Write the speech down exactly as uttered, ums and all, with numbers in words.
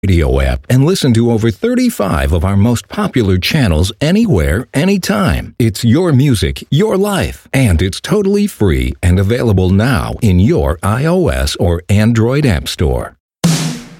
Radio app and listen to over thirty-five of our most popular channels anywhere, anytime. It's your music, your life, and it's totally free and available now in your iOS or Android app store.